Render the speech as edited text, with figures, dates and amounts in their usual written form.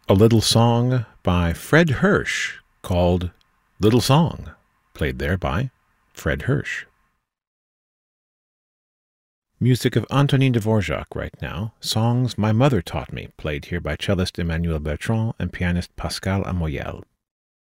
A little song by Fred Hirsch called Little Song, played there by Fred Hirsch. Music of Antonin Dvorak right now, Songs My Mother Taught Me, played here by cellist Emmanuel Bertrand and pianist Pascal Amoyel.